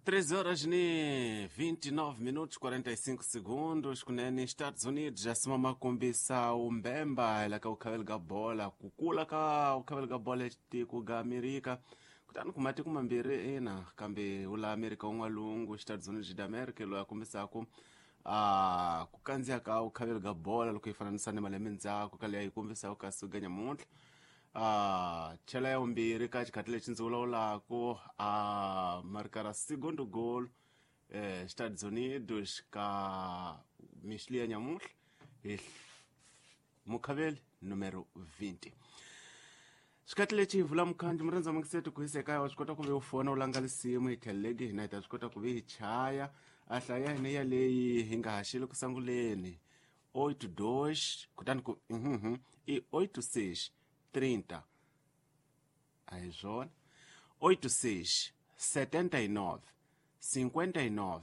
3 horas e 29 minutos 45 segundos kunene Estados Unidos jasima makombisa umbemba ela ka ukhavela ka bola kukula ka ukhavela ka bola tiko ga Amerika kutani kumatiko mambiri ina kambe ula Amerika un'walungu Estados Unidos da America lo yakombisako kukandziya ka ukhavela ka bola loko yifananisa ni malembe ndzhaku ka leyi yi kombisaka ka suka nyamuntlha chela ya umbiri ka chikhathi lexi ndzi vulavulako marikara segundo gol Estados Unidos ka mixli ya nyamuhla hi mukhaveli numero 20 xikhathi lexi hi vula mukhandli murendza mangiseti ku hisa ekaya wa swi kota ku ve u fona u langa lisimu hi tlhelo legi hina hi ta swi kota ku ve hi chaya ahla ya hina yaleyi hi nga haxile ku sanguleni 8-2 kutani ku i 8-6 30 aí zona 86 79 59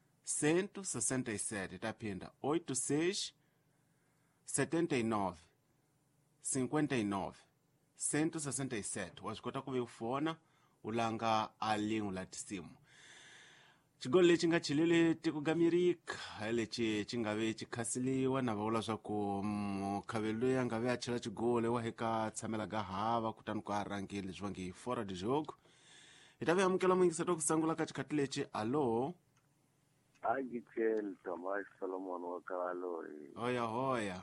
167 tapinda 86 79 59 167 wa swi kota ku ve u fona u langa alin'we la tisimu xigolo lexi nga chilele tiko ga Amerika lexi xi nga ve xi khasiliwa na va vula swa ku mukhaveli loyi a nga ve a chela xigolo wa heka tshamela ga hava kutani ku arhangile leswi va nge fora de jogo hi ta ve amukela muyingiseto ku sangula ka xikhathi lexi alo Agitel Thomas Solomon wa Kaloyi hoya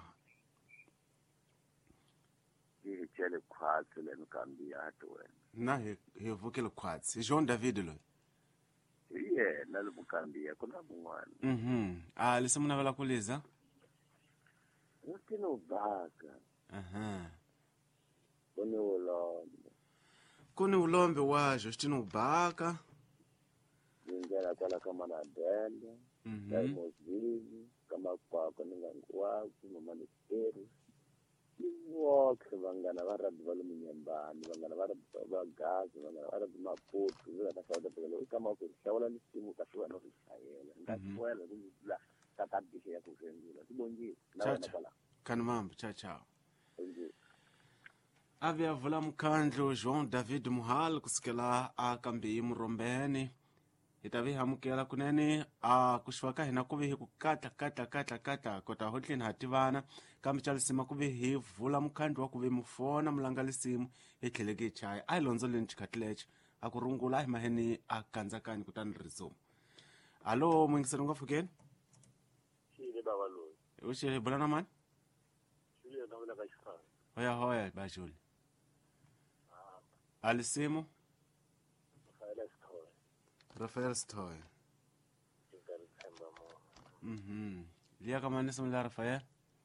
hi chele khwatsi le mkambiya to wena na hi vukele khwatsi Jean David loyi yena le mkambiya kuna mun'wana lisimu navela ku liza utino baka kuni ulombe wajo xitini ubaka ngela kwala kama na dende mozili kama kwako ningangiwazi noma niseri woke vangana va rabbi va le munyembani vangana va rabbi va gazi vangana va rabbi maputu vile na South Africa kama ku hlawula lisimu ka swiva no rishayela ngasiwela la tatadishe ya kufengula sibongile Ciao, kani mambo ciao ave avula mukhandlo Jean David Muhal kusukela a kambi murombeni hi ta ve hi amukela kunene ku xiva ka hina ku ve hi ku katla kota hotleni ha tivana kambe calisima ku ve hi vula mukhandlo wa ku ve mufona mulanga lisimu hi tlheleke hi chaya a hi londzoleni xikhathi lexi a ku rungula a hi maheni a kandzakani kutani rizomu alo muyingiseri u nga pfukeni xile baba loyi u xi bula na mani xile na vula ka xifana hoya bajuli alisimu Rafael Stoy liya ka mani simu la Rafael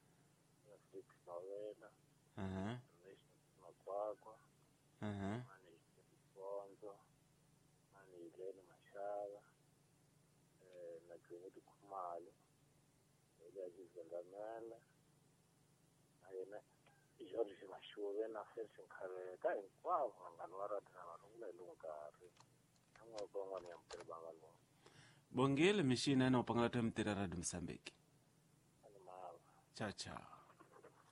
Jorge Mashuve na Felix Nkhareka hinkwavo vanghana va radina vanhu le lunkarhi an'wana ya mtirhibanga lo bongile mixina ena u pangala ta mitirha radio Mozambique ani mava ciao